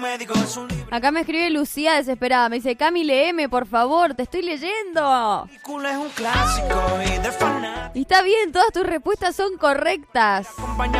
Acá me escribe Lucía desesperada. Me dice, Cami, léeme, por favor, te estoy leyendo. Y está bien, todas tus respuestas son correctas.